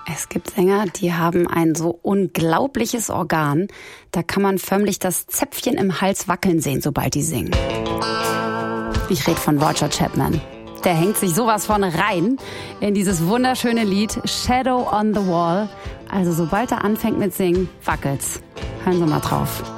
Es gibt Sänger, die haben ein so unglaubliches Organ. Da kann man förmlich das Zäpfchen im Hals wackeln sehen, sobald die singen. Ich rede von Roger Chapman. Der hängt sich sowas von rein in dieses wunderschöne Lied Shadow on the Wall. Also sobald er anfängt mit Singen, wackelt's. Hören Sie mal drauf.